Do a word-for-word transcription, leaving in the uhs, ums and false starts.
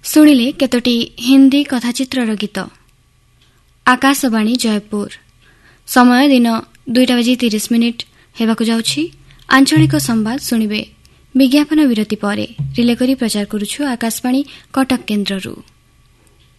ଶୁଣିଲେ କେତୋଟି ହିନ୍ଦୀ କଥାଚିତ୍ରର ଗୀତ। ଆକାଶବାଣୀ ଜୟପୁର। ସମୟ ଦିନ ଦୁଇଟା ବାଜି ତିରିଶ ମିନିଟ୍ ହେବାକୁ ଯାଉଛି। ଆଞ୍ଚଳିକ ସମ୍ବାଦ ଶୁଣିବେ। ବିଜ୍ଞାପନ ବିରତି ପରେ ରିଲେ କରି ପ୍ରଚାର କରୁଛୁ ଆକାଶବାଣୀ କଟକ କେନ୍ଦ୍ରରୁ।